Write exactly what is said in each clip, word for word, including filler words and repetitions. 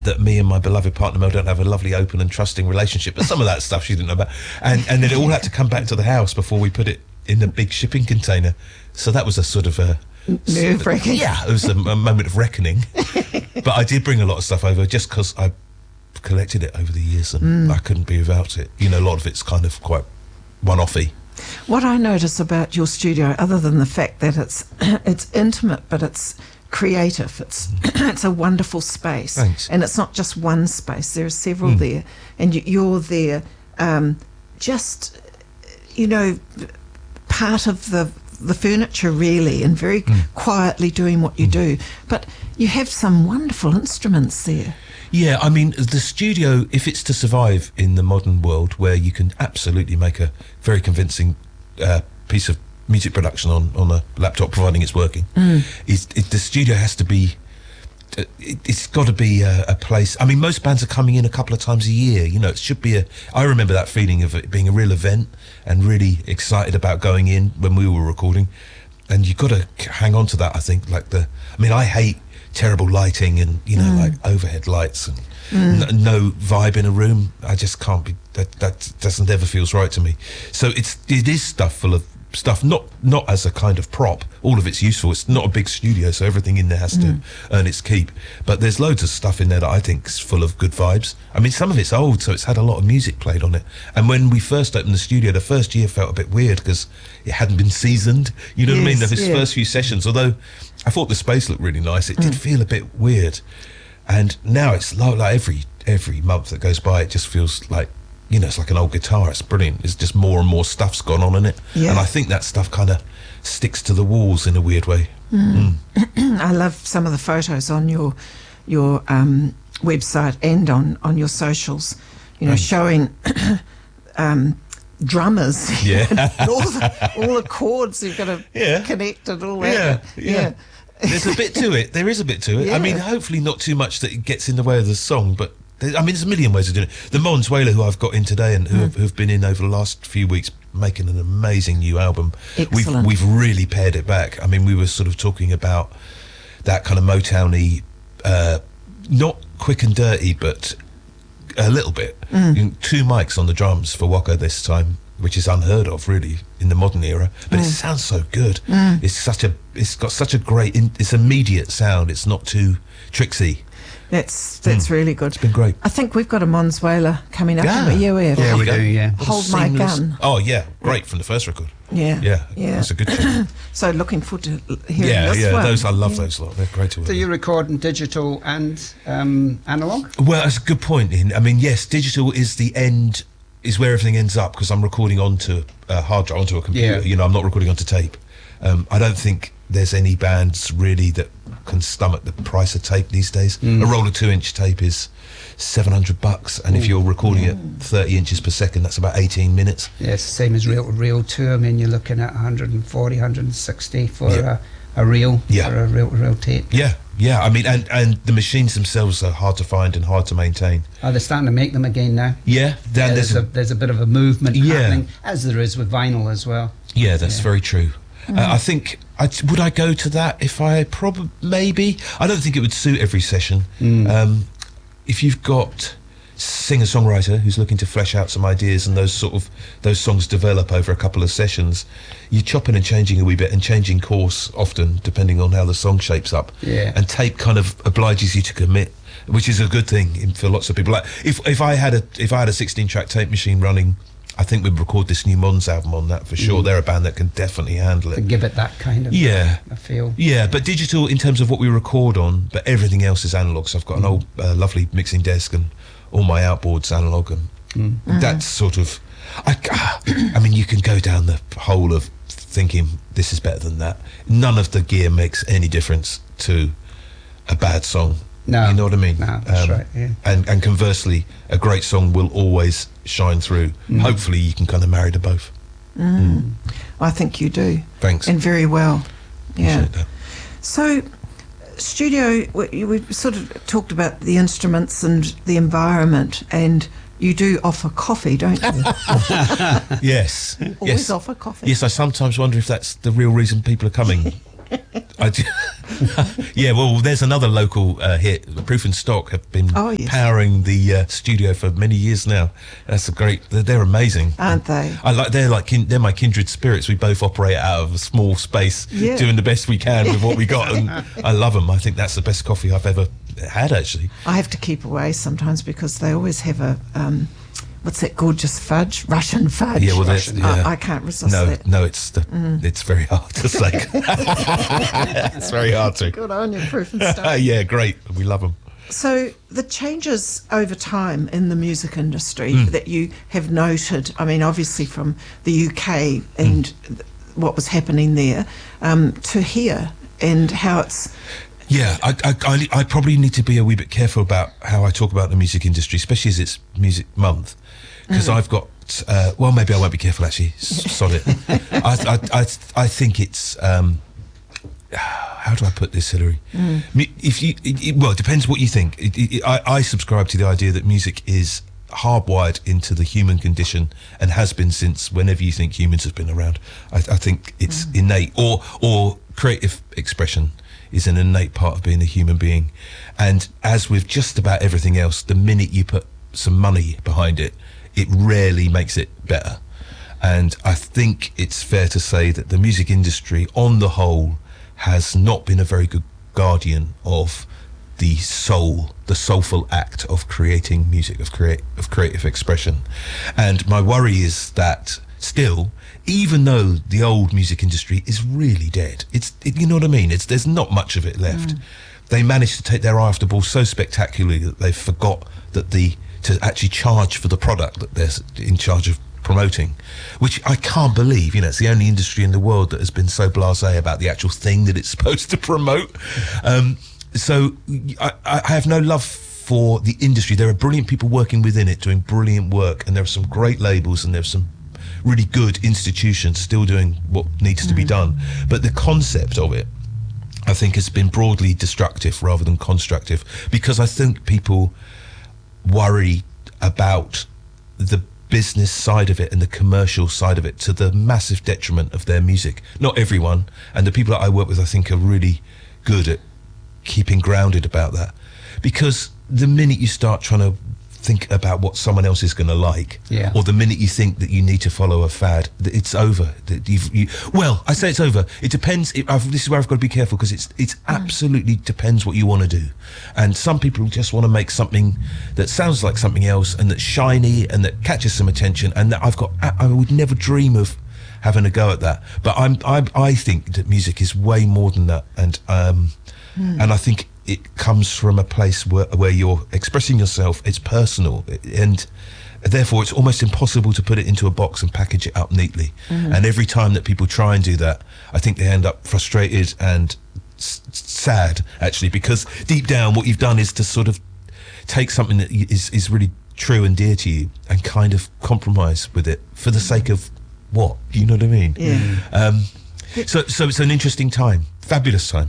that me and my beloved partner Mel don't have a lovely, open and trusting relationship, but some of that stuff she didn't know about. And, and then it all had to come back to the house before we put it in the big shipping container. So that was a sort of a... nerve-wracking. Yeah, it was a, a moment of reckoning. But I did bring a lot of stuff over just because I collected it over the years and mm. I couldn't be without it. You know, a lot of it's kind of quite one-offy. What I notice about your studio, other than the fact that it's it's intimate, but it's creative, it's it's a wonderful space. Thanks. And it's not just one space, there are several mm. there, and you, you're there um, just, you know, part of the the furniture really, and very mm. quietly doing what you mm. do. But you have some wonderful instruments there. Yeah, I mean, the studio, if it's to survive in the modern world where you can absolutely make a very convincing uh, piece of music production on, on a laptop, providing it's working, mm. is, it, the studio has to be, uh, it, it's got to be a, a place. I mean, most bands are coming in a couple of times a year, you know, it should be a, I remember that feeling of it being a real event and really excited about going in when we were recording. And you've got to hang on to that, I think, like the, I mean, I hate terrible lighting and, you know, mm. like overhead lights and mm. n- no vibe in a room. I just can't be, that that doesn't ever feels right to me. So it's, it is stuff full of stuff, not not as a kind of prop. All of it's useful. It's not a big studio, so everything in there has mm. to earn its keep. But there's loads of stuff in there that I think is full of good vibes. I mean, some of it's old, so it's had a lot of music played on it. And when we first opened the studio, the first year felt a bit weird because it hadn't been seasoned. You know yes, what I mean? Those yeah. first few sessions, although I thought the space looked really nice, it mm. did feel a bit weird. And now it's like, like every every month that goes by, it just feels like, you know, it's like an old guitar. It's brilliant. It's just more and more stuff's gone on in it. Yeah. And I think that stuff kind of sticks to the walls in a weird way. Mm. Mm. I love some of the photos on your your um, website and on, on your socials, you know, mm. showing um, drummers. Yeah. all, the, all the chords you've got to yeah. connect and all that. Yeah, yeah. yeah. There's a bit to it. There is a bit to it. Yeah. I mean, hopefully not too much that it gets in the way of the song, but I mean, there's a million ways of doing it. The Mons Whaler, who I've got in today and who mm. have, who've been in over the last few weeks making an amazing new album. Excellent. We've, we've really pared it back. I mean, we were sort of talking about that kind of Motown-y, uh, not quick and dirty, but a little bit. Mm. You know, two mics on the drums for Waka this time, which is unheard of, really, in the modern era. But mm. it sounds so good. Mm. It's such a, it's got such a great, in, it's immediate sound. It's not too tricksy. That's that's mm. really good. It's been great. I think we've got a Mons Whaler coming up. Yeah, yeah, we have. Yeah, we do, yeah. Hold My Gun. Oh, yeah, great from the first record. Yeah. Yeah, yeah. That's a good tune. So looking forward to hearing yeah, this yeah, one. those, I love yeah. those lot. They're great to work So you with. record in digital and um, analogue? Well, that's a good point. In I mean, yes, digital is the end, is where everything ends up, because I'm recording onto a hard drive, onto a computer. Yeah. You know, I'm not recording onto tape. Um, I don't think there's any bands really that can stomach the price of tape these days. Mm. A roll of two-inch tape is seven hundred bucks, and Ooh. If you're recording at thirty inches per second, that's about eighteen minutes. Yes, same as reel to reel too. I mean, you're looking at one forty, one sixty for yeah. a, a reel, yeah. for a reel to reel tape. Yeah, yeah. I mean, and, and the machines themselves are hard to find and hard to maintain. Oh, they're starting to make them again now. Yeah, yeah there's, there's a, a there's a bit of a movement yeah. happening, as there is with vinyl as well. Yeah, that's yeah. very true. Mm. Uh, I think, I, would I go to that if I probably, maybe? I don't think it would suit every session. Mm. Um, if you've got singer-songwriter who's looking to flesh out some ideas and those sort of, those songs develop over a couple of sessions, you're chopping and changing a wee bit and changing course often, depending on how the song shapes up. Yeah. And tape kind of obliges you to commit, which is a good thing in, for lots of people. Like, if, if I had a, if I had a sixteen-track tape machine running, I think we'd record this new Mons album on that for sure. Mm. They're a band that can definitely handle it. To give it that kind of yeah. a feel. Yeah, but digital in terms of what we record on, but everything else is analog. So I've got mm. an old uh, lovely mixing desk and all my outboards analog, and mm. that's sort of, I, I mean, you can go down the hole of thinking this is better than that. None of the gear makes any difference to a bad song. No, you know what I mean? No, that's um, right, yeah. And, and conversely, a great song will always shine through. Mm. Hopefully you can kind of marry to both. Mm. Mm. I think you do. Thanks. And very well. Yeah. Appreciate that. So, studio, we, we sort of talked about the instruments and the environment, and you do offer coffee, don't you? Yes. Always yes. offer coffee. Yes, I sometimes wonder if that's the real reason people are coming. I do. Yeah, well, there's another local uh, hit. Proof and Stock have been Oh, yes. powering the uh, studio for many years now. That's a great. They're, they're amazing, Aren't they? I like. They're like. Kin, they're my kindred spirits. We both operate out of a small space, Yeah. doing the best we can with what we got, and I love them. I think that's the best coffee I've ever had, actually. I have to keep away sometimes because they always have a um, what's that gorgeous fudge, Russian fudge. Yeah, well, that's- Russian, yeah. I, I can't resist No, that. no, it's the, it's very hard to say. It's very hard to. Good on you, Proof and Stock. Yeah, great. We love them. So the changes over time in the music industry Hmm. that you have noted, I mean, obviously from the U K and Hmm. th- what was happening there um, to here and how it's Yeah, I, I, I, I probably need to be a wee bit careful about how I talk about the music industry, especially as it's Music Month, because I've got. Uh, well, maybe I won't be careful. Actually, S- sod it. I, I, I, I think it's. Um, how do I put this, Hilary? Me- If you, it, it- well, it depends what you think. It, it, it- I, I subscribe to the idea that music is hardwired into the human condition and has been since whenever you think humans have been around. I, I think it's innate, or or creative expression is an innate part of being a human being. And as with just about everything else, the minute you put some money behind it, it rarely makes it better. And I think it's fair to say that the music industry on the whole has not been a very good guardian of the soul, the soulful act of creating music, of create of creative expression. And my worry is that still, even though the old music industry is really dead, it's it, you know what I mean. It's there's not much of it left. They managed to take their eye off the ball so spectacularly that they forgot that the to actually charge for the product that they're s- in charge of promoting, which I can't believe. You know, it's the only industry in the world that has been so blasé about the actual thing that it's supposed to promote. Um, so I, I have no love for the industry. There are brilliant people working within it, doing brilliant work, and there are some great labels, and there's some really good institutions still doing what needs to be done. But the concept of it, I think, has been broadly destructive rather than constructive, because I think people worry about the business side of it and the commercial side of it to the massive detriment of their music. Not everyone, and the people that I work with, I think, are really good at keeping grounded about that, because the minute you start trying to think about what someone else is going to like, Yeah. or the minute you think that you need to follow a fad, th- it's over. That you've, you, well, I say it's over. It depends. It, I've, this is where I've got to be careful, because it's it's absolutely depends what you want to do. And some people just want to make something that sounds like something else and that's shiny and that catches some attention. And that I've got, I, I would never dream of having a go at that. But I'm, I, I think that music is way more than that, and um, and I think it comes from a place where, where you're expressing yourself. It's personal, and therefore it's almost impossible to put it into a box and package it up neatly. And every time that people try and do that, I think they end up frustrated and s- sad, actually, because deep down what you've done is to sort of take something that y- is, is really true and dear to you and kind of compromise with it for the sake of what? You know what I mean? Yeah. Um, so, so it's an interesting time, fabulous time.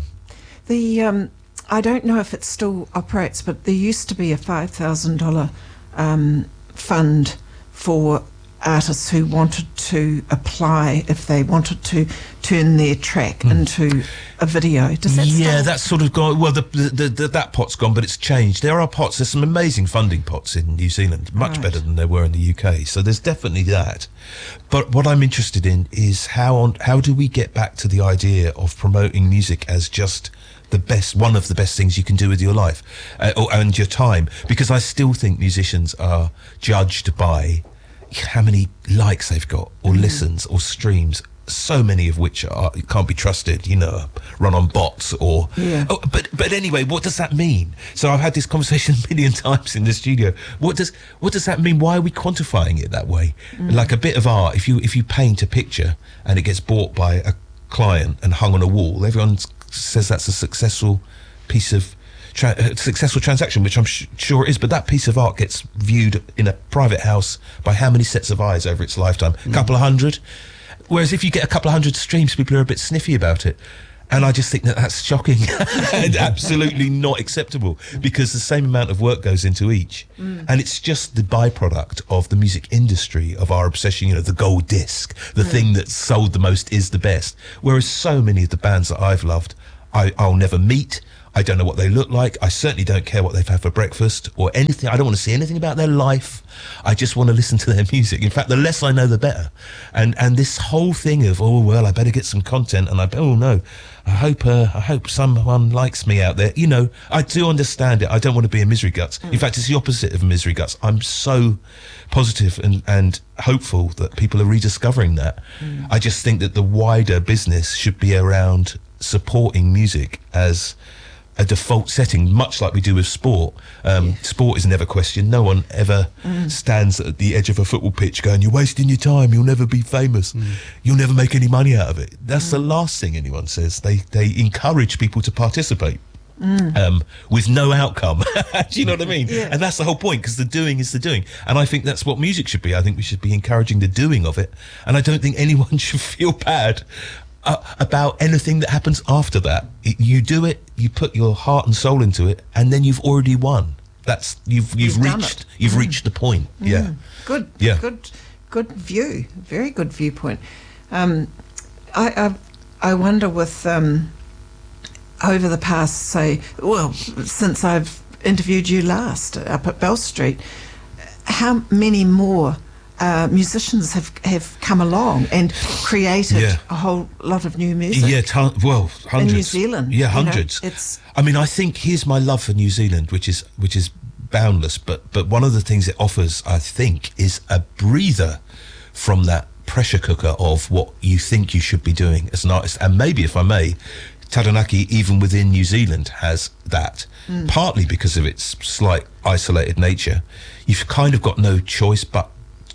The um, I don't know if it still operates, but there used to be a five thousand dollar um, fund for artists who wanted to apply if they wanted to turn their track into a video. Does that Yeah, still- that's sort of gone. Well, the, the, the, that pot's gone, but it's changed. There are pots. There's some amazing funding pots in New Zealand, much Right. better than there were in the U K. So there's definitely that. But what I'm interested in is how on how do we get back to the idea of promoting music as just the best, one of the best things you can do with your life uh, or, and your time? Because I still think musicians are judged by how many likes they've got, or listens, or streams. So many of which are can't be trusted, you know, run on bots or. Yeah. Oh, but but anyway, what does that mean? So I've had this conversation a million times in the studio. What does what does that mean? Why are we quantifying it that way? Like a bit of art, if you if you paint a picture and it gets bought by a client and hung on a wall, everyone s- says that's a successful piece of. Tra- a successful transaction, which I'm sh- sure it is, but that piece of art gets viewed in a private house by how many sets of eyes over its lifetime? A couple of hundred. Whereas if you get a couple of hundred streams, people are a bit sniffy about it. And I just think that that's shocking and absolutely not acceptable, because the same amount of work goes into each. Mm. And it's just the byproduct of the music industry, of our obsession, you know, the gold disc, the mm. thing that's sold the most is the best. Whereas so many of the bands that I've loved, I, I'll never meet. I don't know what they look like. I certainly don't care what they've had for breakfast or anything. I don't want to see anything about their life. I just want to listen to their music. In fact, the less I know, the better. And and this whole thing of, oh, well, I better get some content. And I, oh, no, I hope uh, I hope someone likes me out there. You know, I do understand it. I don't want to be a misery guts. Mm. In fact, it's the opposite of misery guts. I'm so positive and, and hopeful that people are rediscovering that. Mm. I just think that the wider business should be around supporting music as a default setting, much like we do with sport. Um, yeah. Sport is never questioned. No one ever mm. stands at the edge of a football pitch going, you're wasting your time, you'll never be famous, mm. you'll never make any money out of it. That's mm. the last thing anyone says. They they encourage people to participate mm. um, with no outcome. Do you know what I mean? Yeah. And that's the whole point, because the doing is the doing. And I think that's what music should be. I think we should be encouraging the doing of it. And I don't think anyone should feel bad Uh, about anything that happens after that. It, you do it, you put your heart and soul into it, and then you've already won. That's you've you've, you've reached you've mm. reached the point. Mm. Yeah, good. Yeah, good. Good view. Very good viewpoint. Um, I, I I wonder with um, over the past, say, well, since I've interviewed you last up at Bell Street, how many more Uh, musicians have have come along and created yeah. a whole lot of new music. Yeah, ton- well, hundreds. In New Zealand, yeah, hundreds. You know, it's. I mean, I think here's my love for New Zealand, which is which is boundless. But but one of the things it offers, I think, is a breather from that pressure cooker of what you think you should be doing as an artist. And maybe, if I may, Taranaki, even within New Zealand, has that. Mm. Partly because of its slight isolated nature. You've kind of got no choice but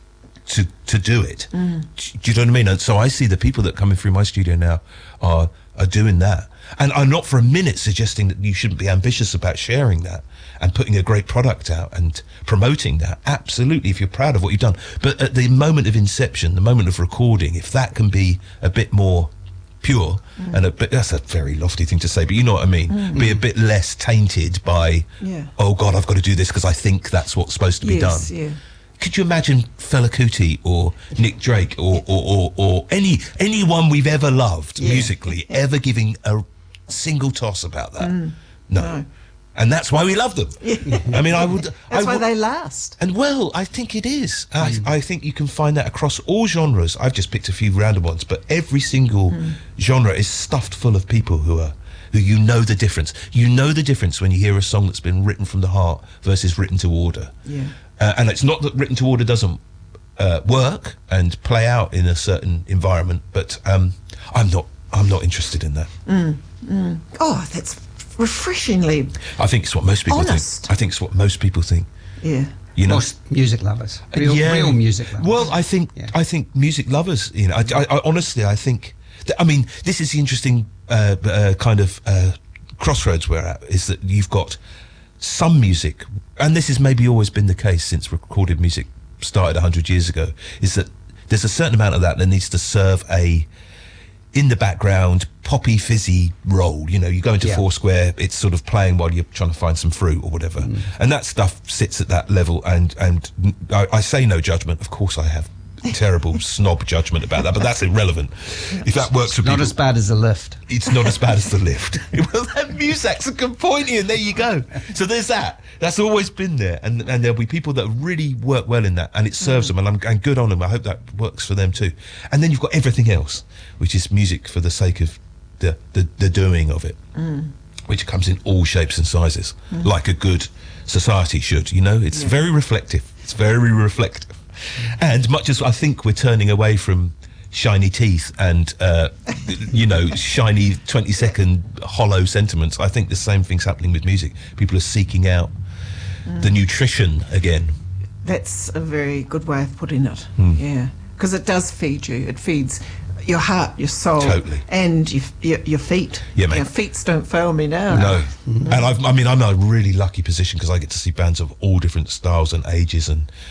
to to do it. Mm. Do you know what I mean? And so I see the people that come in through my studio now are are doing that. And I'm not for a minute suggesting that you shouldn't be ambitious about sharing that and putting a great product out and promoting that. Absolutely, if you're proud of what you've done. But at the moment of inception, the moment of recording, if that can be a bit more pure, mm. and a bit, that's a very lofty thing to say, but you know what I mean, mm. be a bit less tainted by, yeah. oh God, I've got to do this because I think that's what's supposed to be yes, done. Yeah. Could you imagine Fela Kuti or Nick Drake or, or, or, or any anyone we've ever loved yeah. musically yeah. ever giving a single toss about that? Mm. No. no. And that's why we love them. Yeah. I mean, I would... That's I why would, they last. And, well, I think it is. Mm. I, I think you can find that across all genres. I've just picked a few random ones, but every single mm. genre is stuffed full of people who are... who you know the difference. You know the difference when you hear a song that's been written from the heart versus written to order. Yeah. Uh, and it's not that written to order doesn't uh, work and play out in a certain environment, but um, I'm not. I'm not interested in that. Mm, mm. Oh, that's refreshingly. I think it's what most people honest. think. I think it's what most people think. Yeah. You know, most music lovers, real, yeah. real music lovers. Well, I think yeah. I think music lovers. You know, I, I, I honestly, I think. That, I mean, this is the interesting uh, uh, kind of uh, crossroads we're at. Is that you've got some music, and this has maybe always been the case since recorded music started one hundred years ago, is that there's a certain amount of that that needs to serve a, in the background, poppy, fizzy role. You know, you go into yeah. Foursquare, it's sort of playing while you're trying to find some fruit or whatever. Mm. And that stuff sits at that level, and, and I, I say no judgment. Of course I have terrible snob judgment about that, but that's irrelevant. If that works for not people, as bad as the lift. It's not as bad as the lift. Well, that music's a good point, Ian. There you go. So there's that. That's always been there, and and there'll be people that really work well in that, and it serves mm. them, and I'm and good on them. I hope that works for them too. And then you've got everything else, which is music for the sake of the the, the doing of it, mm. which comes in all shapes and sizes, mm. like a good society should. You know, it's yeah. very reflective. It's very reflective. And much as I think we're turning away from shiny teeth and, uh, you know, shiny twenty second hollow sentiments, I think the same thing's happening with music. People are seeking out mm. the nutrition again. That's a very good way of putting it. Mm. Yeah. Because it does feed you. It feeds your heart, your soul, totally. and your, your your feet. Yeah, mate. Your feet don't fail me now. No. Mm. And I've, I mean, I'm in a really lucky position because I get to see bands of all different styles and ages and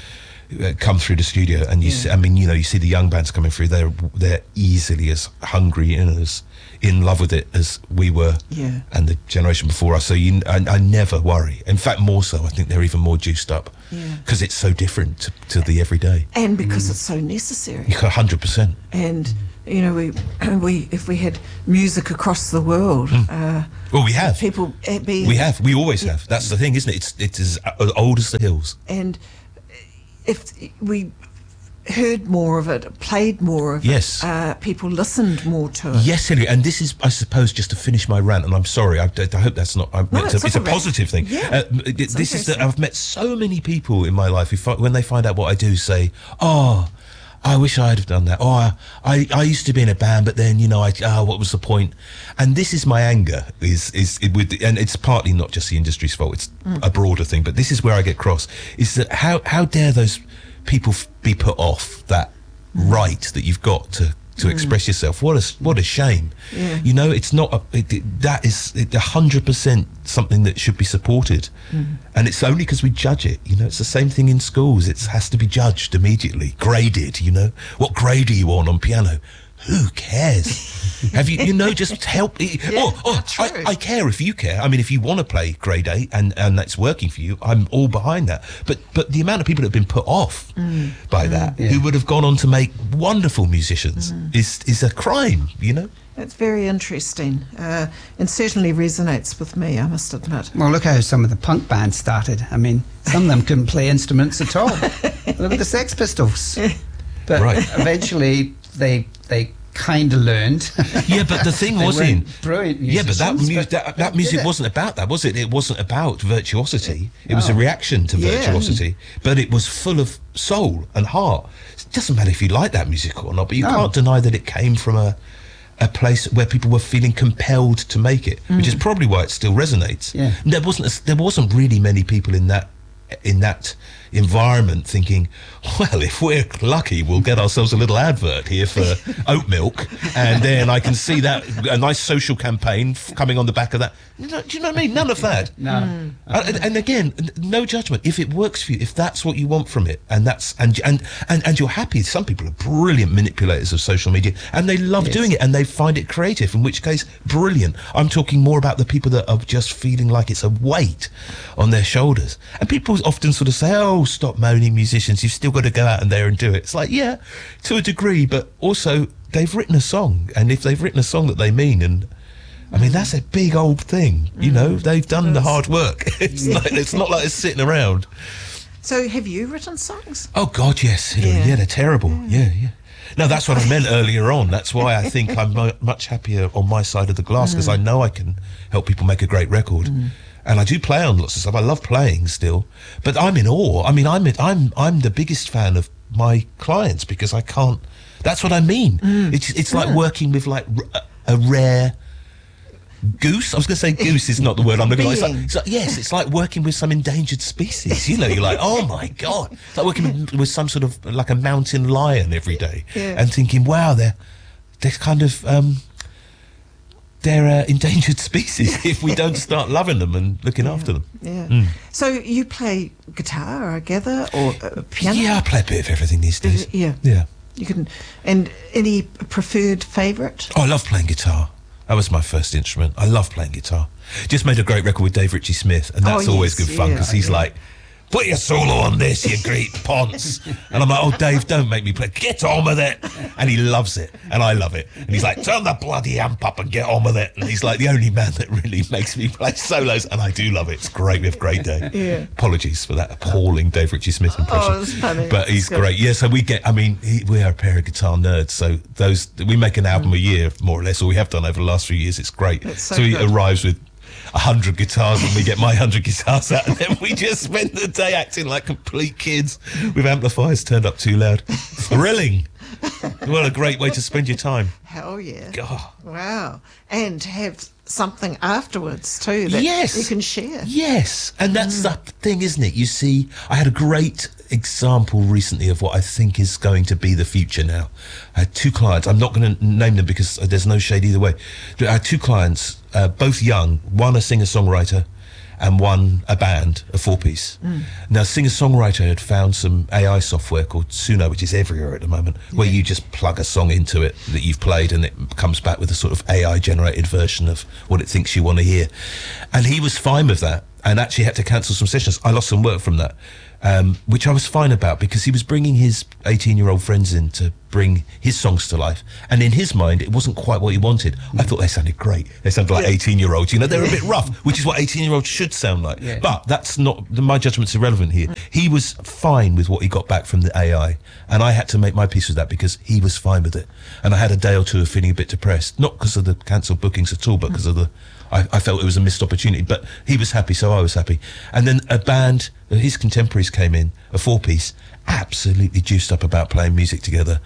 uh, come through the studio, and you Yeah. see, I mean, you know, you see the young bands coming through. They're they're easily as hungry and as in love with it as we were, Yeah. and the generation before us. So you, I, I never worry. In fact, more so. I think they're even more juiced up Yeah. because it's so different to, to the everyday. And because it's so necessary. A hundred percent. And you know, we we if we had music across the world, uh, Well, we have. people uh, be We have. We always have. That's the thing, isn't it? It's it's as uh, old as the hills. and if we heard more of it, played more of Yes. it, uh, people listened more to it. Yes, Hilary, and this is, I suppose, just to finish my rant, and I'm sorry, I, I hope that's not, I, No, it's, it's a, it's a not a rant. positive thing. Yeah. Uh, it- It's this is that interesting. I've met so many people in my life who, fi- when they find out what I do, say, oh, I wish I'd have done that. Oh, I, I, I used to be in a band, but then, you know, I, oh, what was the point? And this is my anger, is, is it with, and it's partly not just the industry's fault, it's a broader thing, but this is where I get cross, is that how, how dare those people f- be put off that right that you've got to to express yourself. What a what a shame. Yeah. You know, it's not a, it, it, that is a hundred percent something that should be supported, and it's only because we judge it. You know, it's the same thing in schools. It has to be judged immediately, graded. You know, what grade are you on on piano? Who cares? Have you, you know, just help. oh, oh true. I, I care if you care. I mean, if you want to play grade eight and, and that's working for you, I'm all behind that. But but the amount of people that have been put off by that, Yeah. who would have gone on to make wonderful musicians, is is a crime, you know? It's very interesting, uh, and certainly resonates with me, I must admit. Well, look how some of the punk bands started. I mean, some of them couldn't play instruments at all. Look at the Sex Pistols. But Right. eventually they they kind of learned. Yeah, but the thing They was weren't in brilliant yeah, but that musicians, mu- but that, they that did music it. wasn't about that, was it? It wasn't about virtuosity. It was a No. reaction to Yeah. virtuosity, but it was full of soul and heart. It doesn't matter if you like that music or not, but you No. can't deny that it came from a a place where people were feeling compelled to make it, which is probably why it still resonates. Yeah. There wasn't a, there wasn't really many people in that in that environment thinking, well, if we're lucky, we'll get ourselves a little advert here for oat milk, and then I can see that a nice social campaign f- coming on the back of that. You know, do you know what I mean? None of that. No. And, and again, n- no judgment. If it works for you, if that's what you want from it, and that's and and and, and you're happy. Some people are brilliant manipulators of social media, and they love Yes. doing it, and they find it creative. In which case, brilliant. I'm talking more about the people that are just feeling like it's a weight on their shoulders. And people often sort of say, "Oh, stop moaning, musicians. You've still got to go out and there and do it." It's like, yeah, to a degree, but also they've written a song, and if they've written a song that they mean, and I mean, that's a big old thing, you know. They've done the hard work. It's like it's not like it's sitting around. So, have you written songs? Oh God, yes, Hilary, Yeah. yeah, they're terrible. Yeah, yeah. No, that's what I meant earlier on. That's why I think I'm mu- much happier on my side of the glass, because I know I can help people make a great record. And I do play on lots of stuff. I love playing still, but I'm in awe. I mean, I'm I'm I'm the biggest fan of my clients because I can't. That's what I mean. It's it's like working with like r- a, a rare goose. I was going to say goose is not the word I'm looking for. It's like, Being. it's like yes, it's like working with some endangered species. You know, you're like, oh my god, it's like working with, with some sort of like a mountain lion every day, Yeah. and thinking, wow, they're they're kind of. Um, they're uh, endangered species if we don't start loving them and looking after them. Yeah. So, you play guitar, I gather, or uh, piano? Yeah, I play a bit of everything these days. Yeah. Yeah. You can. And any preferred favourite? Oh, I love playing guitar. That was my first instrument. I love playing guitar. Just made a great record with Dave Ritchie Smith, and that's Oh, always yes, good fun yeah, because he's yeah. like, put your solo on this, you great ponce. And I'm like, oh, Dave, don't make me play. Get on with it. And he loves it, and I love it. And he's like, turn the bloody amp up and get on with it. And he's like the only man that really makes me play solos, and I do love it. It's great. We have a great day. Yeah. Apologies for that appalling Dave Ritchie Smith impression. Oh, it's funny. But he's It's good. great. Yeah, so we get, I mean, he, we are a pair of guitar nerds, so those, we make an album a year, more or less, or we have done over the last few years. It's great. It's so so he good. arrives with a hundred guitars, and we get my hundred guitars out, and then we just spend the day acting like complete kids with amplifiers turned up too loud. Thrilling. What a great way to spend your time. Hell yeah. God. Wow. And to have something afterwards too that Yes. you can share. Yes, and that's the thing, isn't it? You see, I had a great example recently of what I think is going to be the future now. I had two clients. I'm not going to name them because there's no shade either way. But I had two clients, uh, both young, one a singer-songwriter and one a band, a four-piece. Mm. Now, singer-songwriter had found some A I software called Suno, which is everywhere at the moment, yeah. where you just plug a song into it that you've played and it comes back with a sort of A I-generated version of what it thinks you want to hear. And he was fine with that and actually had to cancel some sessions. I lost some work from that, um, which I was fine about because he was bringing his eighteen-year-old friends in to bring his songs to life. And in his mind, it wasn't quite what he wanted. I thought they sounded great. They sounded like eighteen-year-olds. You know, they were a bit rough, which is what eighteen-year-olds should sound like. Yeah. But that's not, my judgment's irrelevant here. He was fine with what he got back from the A I. And I had to make my peace with that because he was fine with it. And I had a day or two of feeling a bit depressed, not because of the cancelled bookings at all, but because of the, I, I felt it was a missed opportunity. But he was happy, so I was happy. And then a band, his contemporaries came in, a four-piece, absolutely juiced up about playing music together,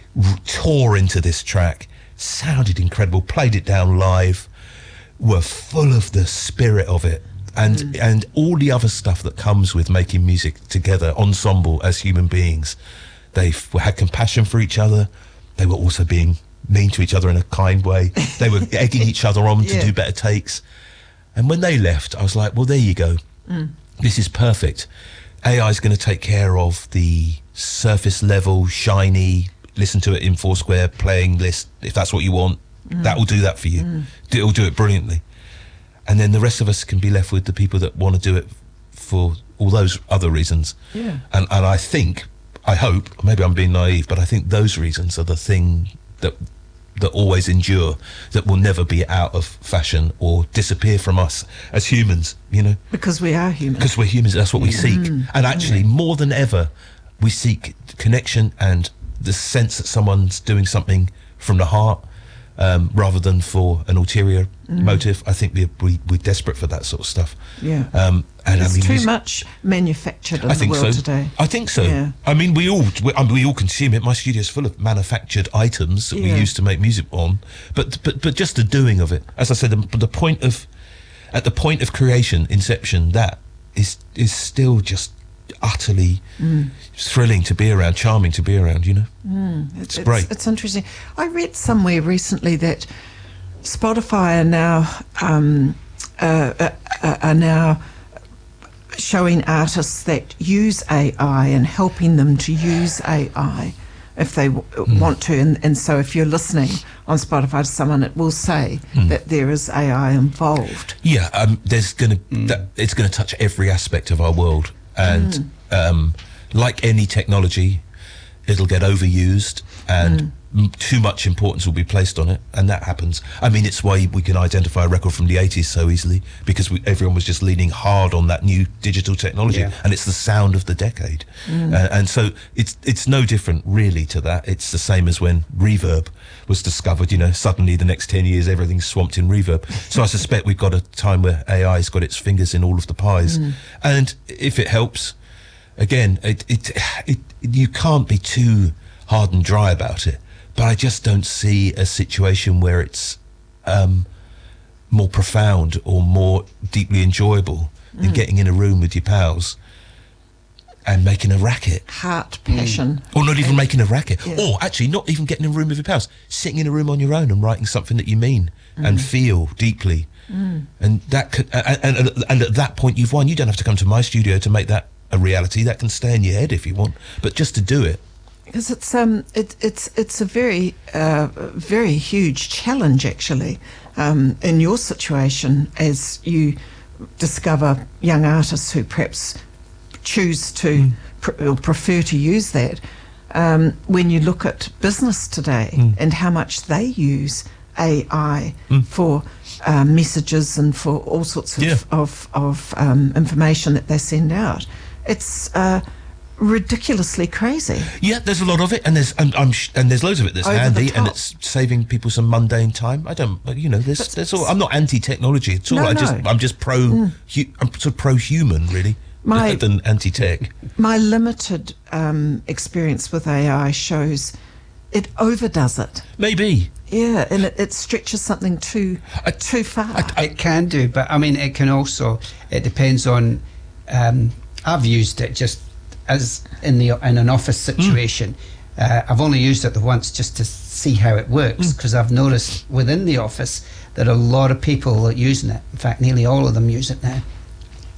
tore into this track, sounded incredible, played it down live, were full of the spirit of it, and mm. and all the other stuff that comes with making music together, ensemble as human beings. They f- had compassion for each other. They were also being mean to each other in a kind way. They were egging each other on yeah. to do better takes. And when they left, I was like, well, there you go. Mm. This is perfect. A I is going to take care of the surface level, shiny, listen to it in Foursquare, playing list, if that's what you want. Mm. That will do that for you. Mm. It'll do it brilliantly. And then the rest of us can be left with the people that want to do it for all those other reasons. Yeah. And, and I think, I hope, maybe I'm being naive, but I think those reasons are the thing that that always endure, that will never be out of fashion or disappear from us as humans, you know? Because we are humans. Because we're humans, that's what we seek. Mm. And actually, mm. more than ever, we seek connection and the sense that someone's doing something from the heart, um, rather than for an ulterior mm. motive. I think we're, we, we're desperate for that sort of stuff. Yeah. Um, and There's I mean, too much manufactured in I the think world so. today. I think so. Yeah. I mean, we all we, I mean, we all consume it. My studio's full of manufactured items that yeah. we use to make music on. But but but just the doing of it. As I said, the, the point of at the point of creation, inception, that is is still just utterly mm. thrilling to be around, charming to be around. You know, mm. it's, it's great. It's, it's interesting. I read somewhere recently that Spotify are now um, uh, uh, are now showing artists that use A I and helping them to use A I if they w- mm. want to. And, and so if you're listening on Spotify to someone, it will say mm. that there is A I involved. Yeah, um, there's going to mm. that, it's going to touch every aspect of our world. And mm. um, like any technology, it'll get overused and mm. m- too much importance will be placed on it, and that happens. I mean, it's why we can identify a record from the eighties so easily, because we, everyone was just leaning hard on that new digital technology, yeah. and it's the sound of the decade. Mm. Uh, and so it's it's no different really to that. It's the same as when reverb was discovered. You know, suddenly the next ten years everything's swamped in reverb. So I suspect we've got a time where A I's got its fingers in all of the pies. Mm. And if it helps, again, it, it it you can't be too hard and dry about it, but I just don't see a situation where it's um, more profound or more deeply enjoyable mm. than getting in a room with your pals and making a racket. Heart, passion. Mm. Or not even making a racket. Yeah. Or actually not even getting in a room with your pals. Sitting in a room on your own and writing something that you mean mm. and feel deeply. Mm. And that could, and, and, and at that point you've won. You don't have to come to my studio to make that a reality. That can stay in your head if you want. But just to do it. Because it's um it, it's it's a very uh, very huge challenge actually um, in your situation as you discover young artists who perhaps choose to mm. pr- or prefer to use that. Um, when you look at business today mm. and how much they use A I mm. for uh, messages and for all sorts of yeah. of, of um, information that they send out, it's uh, ridiculously crazy. Yeah, there's a lot of it, and there's and, I'm sh- and there's loads of it that's Over handy, and it's saving people some mundane time. I don't, you know, there's, there's all, I'm not anti-technology at all. No, I just, no. I'm just pro, mm. hu- I'm sort of pro-human, really, my, than anti-tech. My limited um, experience with A I shows it overdoes it. Maybe. Yeah, and it, it stretches something too I, too far. I, I, it can do, but I mean, it can also. It depends on. Um, I've used it just. As in the in an office situation, mm. uh, I've only used it the once just to see how it works, because mm. I've noticed within the office that a lot of people are using it. In fact, nearly all of them use it now.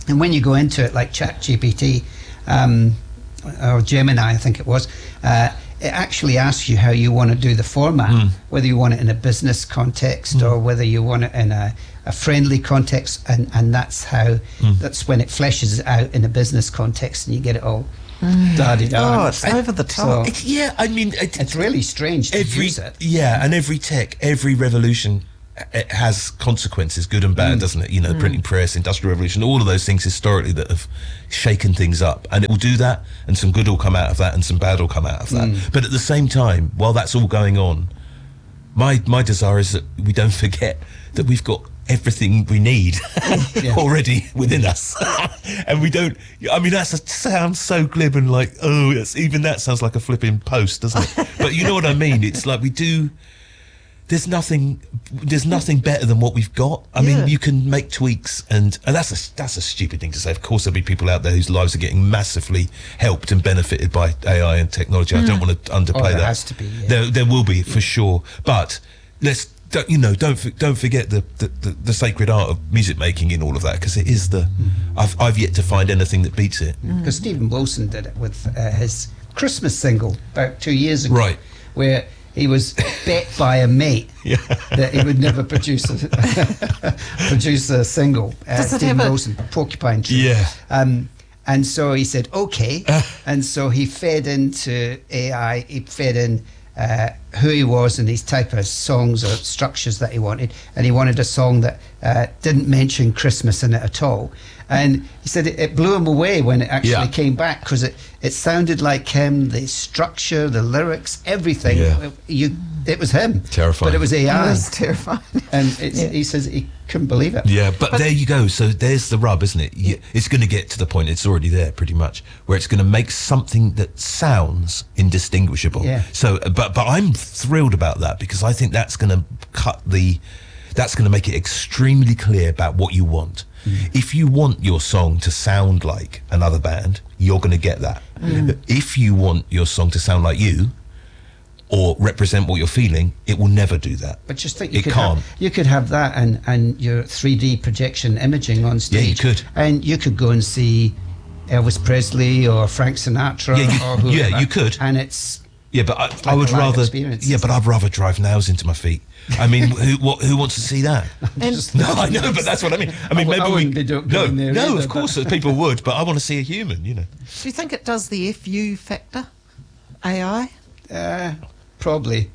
And when you go into it, like ChatGPT um, or Gemini, I think it was, uh, it actually asks you how you want to do the format, mm. whether you want it in a business context mm. or whether you want it in a, a friendly context, and, and that's how, mm. that's when it fleshes it out in a business context and you get it all mm. da-di-da. Oh, it's and over the top. So, it, yeah, I mean... It, it's really strange to every, use it. Yeah, and every tech, every revolution, it has consequences, good and bad, mm. doesn't it? You know, mm. printing press, industrial revolution, all of those things historically that have shaken things up, and it will do that, and some good will come out of that, and some bad will come out of that. Mm. But at the same time, while that's all going on, my my desire is that we don't forget that we've got everything we need yeah. already within us, and we don't. I mean, that sounds so glib and like, oh, it's, even that sounds like a flipping post, doesn't it? But you know what I mean? It's like we do. There's nothing. There's nothing better than what we've got. I yeah. mean, you can make tweaks, and, and that's a that's a stupid thing to say. Of course, there'll be people out there whose lives are getting massively helped and benefited by A I and technology. Mm. I don't want to underplay oh, there that. There has to be. Yeah. There, there will be for sure. But let's don't, you know don't don't forget the, the, the, the sacred art of music making in all of that, because it is the. Mm. I've I've yet to find anything that beats it. Because mm. Stephen Wilson did it with uh, his Christmas single about two years ago, right? Where he was bet by a mate yeah. that he would never produce a produce a single. Uh, Stephen Wilson, Porcupine Tree. Yeah. Um, and so he said, okay. Uh. And so he fed into A I, he fed in uh, who he was and his type of songs or structures that he wanted. And he wanted a song that uh, didn't mention Christmas in it at all. And he said it, it blew him away when it actually yeah. came back, because it, it sounded like him, the structure, the lyrics, everything. Yeah. You, it was him. Terrifying. But it was A I. It was terrifying. And it's, yeah. he says he couldn't believe it. Yeah, but, but there you go. So there's the rub, isn't it? You, it's going to get to the point, it's already there pretty much, where it's going to make something that sounds indistinguishable. Yeah. So, but, but I'm thrilled about that, because I think that's going to cut the... That's going to make it extremely clear about what you want. Mm. If you want your song to sound like another band, you're going to get that. Mm. If you want your song to sound like you or represent what you're feeling, it will never do that. But just think, you it could can't. Have, you could have that and, and your three D projection imaging on stage. Yeah, you could. And you could go and see Elvis Presley or Frank Sinatra. Yeah, you, or whoever, yeah, you could. And it's yeah, but I, like I would rather. Experience. Yeah, but I'd rather drive nails into my feet. I mean, who what, who wants to see that? Just, no, I know, but that's what I mean. I mean, I, maybe I we be do, no, there no, either, of course that people would, but I want to see a human. You know. Do you think it does the F U factor? A I? Uh, probably,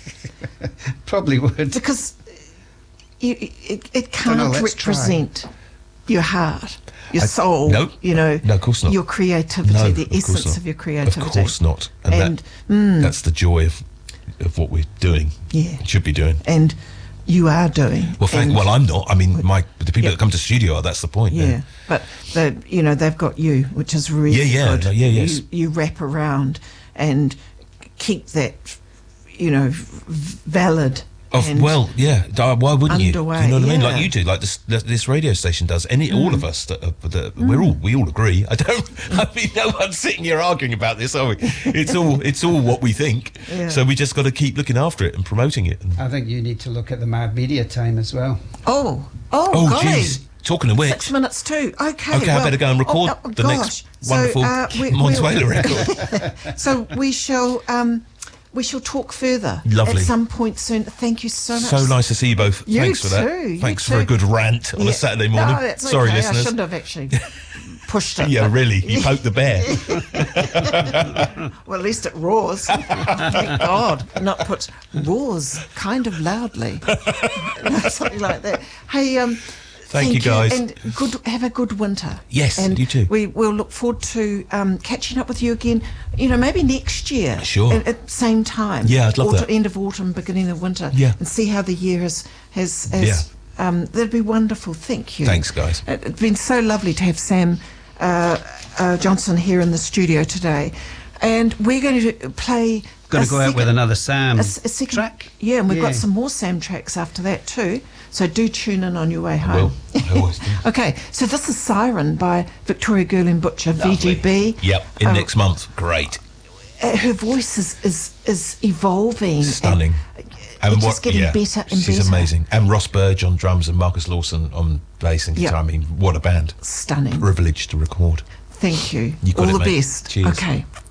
probably would, because you, it, it can't know, represent try. your heart, your I, soul. No, you know, no, of course not. Your creativity, no, the of essence of your creativity. Of course not, and, and that, mm, that's the joy of of what we're doing. Yeah, should be doing, and you are doing. Well, thank. Well, I'm not. I mean, my the people yep. that come to studio are. That's the point. Yeah, yeah. but they, you know, they've got you, which is really yeah, yeah, good. No, yeah, yes. You, you wrap around and keep that, you know, valid. Of, well, yeah. Why wouldn't underway, you? You know what yeah. I mean? Like you do, like this. This radio station does. Any, mm. all of us that, are, that mm. we're all we all agree. I don't. I mean, no one's sitting here arguing about this, are we? It's all. It's all what we think. Yeah. So we just got to keep looking after it and promoting it. I think you need to look at the Mad Media time as well. Oh, oh, oh, golly. Geez. Talking of which, six minutes too. Okay. Okay, well, I better go and record oh, oh, the gosh. next so, wonderful uh, we, Montuela record. So we shall. Um, We shall talk further Lovely. at some point soon. Thank you so much. So nice to see you both. You Thanks for that. too, Thanks you for too. a good rant on yeah. a Saturday morning. No, that's Sorry, okay. listeners. I shouldn't have actually pushed it. Yeah, really. You poked the bear. Well, at least it roars. Thank God. Not put roars kind of loudly. Something like that. Hey, um... Thank, Thank you, guys. And good. Have a good winter. Yes, and you too. We will look forward to um, catching up with you again. You know, maybe next year. Sure. At, at the same time. Yeah, I'd love autumn, that. End of autumn, beginning of winter. Yeah. And see how the year has has. has yeah. Um, that'd be wonderful. Thank you. Thanks, guys. It, it's been so lovely to have Sam uh, uh, Johnson here in the studio today, and we're going to play. Going to go second, out with another Sam a, a second, track. Yeah, and we've yeah. got some more Sam tracks after that too. So do tune in on your way home. I will. I always do. Okay, so this is Siren by Victoria Gerling Butcher, Lovely. V G B. Yep, in um, next month. Great. Uh, her voice is, is, is evolving. Stunning. And, It's just getting better and she's better. amazing. And Ross Burge on drums and Marcus Lawson on bass and guitar. Yep. I mean, what a band. Stunning. Privilege to record. Thank you. You got All it, the mate. best. Cheers. Okay.